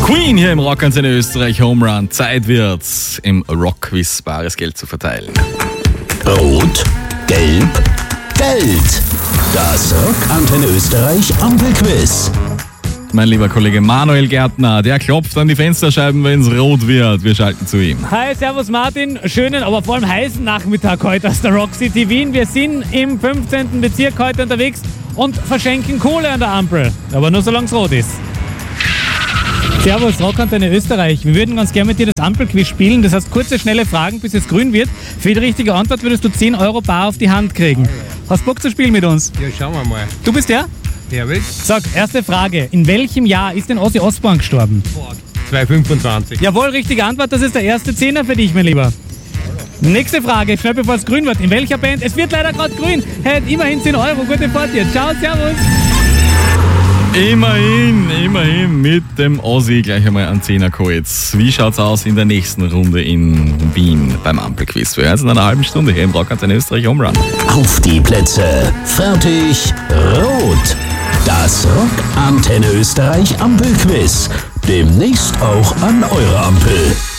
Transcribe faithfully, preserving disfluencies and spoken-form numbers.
Queen hier im Rockantenne Österreich Home Run. Zeit wird's, im Rockquiz bares Geld zu verteilen. Rot, Gelb, Geld. Das Rockantenne Österreich Ampelquiz. Mein lieber Kollege Manuel Gärtner, der klopft an die Fensterscheiben, wenn es rot wird. Wir schalten zu ihm. Hi, servus Martin. Schönen, aber vor allem heißen Nachmittag heute aus der Rock City Wien. Wir sind im fünfzehnten Bezirk heute unterwegs und verschenken Kohle an der Ampel. Aber nur solange es rot ist. Servus, Rockantenne Österreich. Wir würden ganz gerne mit dir das Ampelquiz spielen. Das heißt, kurze, schnelle Fragen, bis es grün wird. Für die richtige Antwort würdest du zehn Euro bar auf die Hand kriegen. Hast du Bock zu spielen mit uns? Ja, schauen wir mal. Du bist der? Herwig? Sag, erste Frage. In welchem Jahr ist denn Ozzy Osbourne gestorben? zweihundertfünfundzwanzig. Jawohl, richtige Antwort. Das ist der erste Zehner für dich, mein Lieber. Nächste Frage, schnell bevor es grün wird. In welcher Band? Es wird leider gerade grün. Hey, immerhin zehn Euro. Gute Fahrt dir. Ciao, servus. Immerhin, immerhin mit dem Ozzy gleich einmal an zehner geholt. Wie schaut's aus in der nächsten Runde in Wien beim Ampelquiz? Wir hören uns in einer halben Stunde hier im Rockantenne Österreich Home Run. Auf die Plätze, fertig, rot. Das Rockantenne Österreich Ampelquiz. Demnächst auch an eurer Ampel.